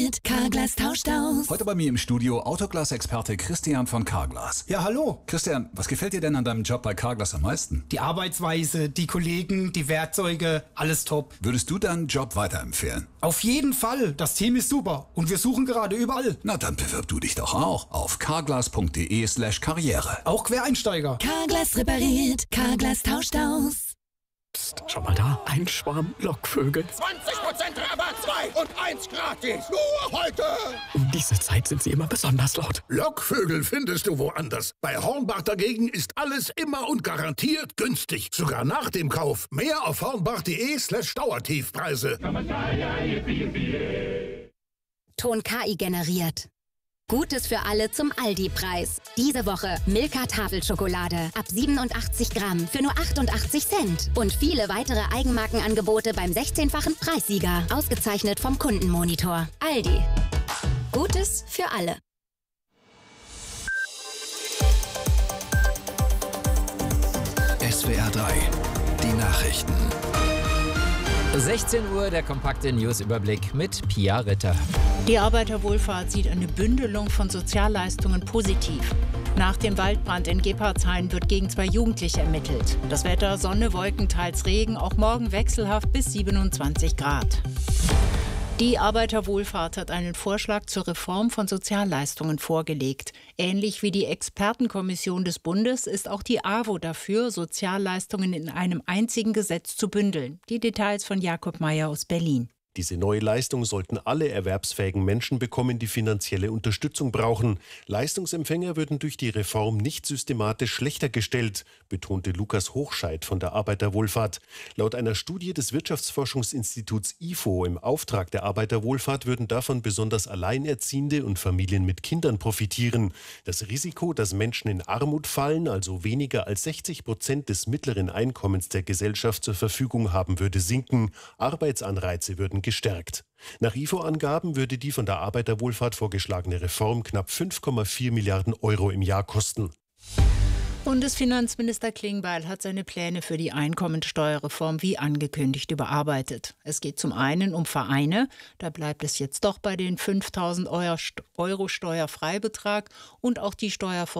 repariert, Carglass tauscht aus. Heute bei mir im Studio Autoglas-Experte Christian von Carglass. Ja, hallo. Christian, was gefällt dir denn an deinem Job bei Carglass am meisten? Die Arbeitsweise, die Kollegen, die Werkzeuge, alles top. Würdest du deinen Job weiterempfehlen? Auf jeden Fall. Das Team ist super. Und wir suchen gerade überall. Na, dann bewirb du dich doch auch auf carglass.de/karriere. Auch Quereinsteiger. Carglass repariert, Carglass tauscht aus. Psst, schau mal da, ein Schwarm Lockvögel. 20% Rabatt, 2 und 1 gratis. Nur heute. Um diese Zeit sind sie immer besonders laut. Lockvögel findest du woanders. Bei Hornbach dagegen ist alles immer und garantiert günstig. Sogar nach dem Kauf. Mehr auf hornbach.de/Dauertiefpreise. Ton KI generiert. Gutes für alle zum Aldi-Preis. Diese Woche Milka-Tafelschokolade ab 87 Gramm für nur 88 Cent. Und viele weitere Eigenmarkenangebote beim 16-fachen Preissieger. Ausgezeichnet vom Kundenmonitor. Aldi. Gutes für alle. SWR 3, die Nachrichten. 16 Uhr, der kompakte Newsüberblick mit Pia Ritter. Die Arbeiterwohlfahrt sieht eine Bündelung von Sozialleistungen positiv. Nach dem Waldbrand in Gebhardshain wird gegen 2 Jugendliche ermittelt. Das Wetter: Sonne, Wolken, teils Regen, auch morgen wechselhaft bis 27 Grad. Die Arbeiterwohlfahrt hat einen Vorschlag zur Reform von Sozialleistungen vorgelegt. Ähnlich wie die Expertenkommission des Bundes ist auch die AWO dafür, Sozialleistungen in einem einzigen Gesetz zu bündeln. Die Details von Jakob Meyer aus Berlin. Diese neue Leistung sollten alle erwerbsfähigen Menschen bekommen, die finanzielle Unterstützung brauchen. Leistungsempfänger würden durch die Reform nicht systematisch schlechter gestellt, betonte Lukas Hochscheid von der Arbeiterwohlfahrt. Laut einer Studie des Wirtschaftsforschungsinstituts IFO im Auftrag der Arbeiterwohlfahrt würden davon besonders Alleinerziehende und Familien mit Kindern profitieren. Das Risiko, dass Menschen in Armut fallen, also weniger als 60% des mittleren Einkommens der Gesellschaft zur Verfügung haben, würde sinken. Arbeitsanreize würden gestärkt. Nach IFO-Angaben würde die von der Arbeiterwohlfahrt vorgeschlagene Reform knapp 5,4 Milliarden Euro im Jahr kosten. Bundesfinanzminister Klingbeil hat seine Pläne für die Einkommensteuerreform wie angekündigt überarbeitet. Es geht zum einen um Vereine, da bleibt es jetzt doch bei den 5.000 Euro Steuerfreibetrag, und auch die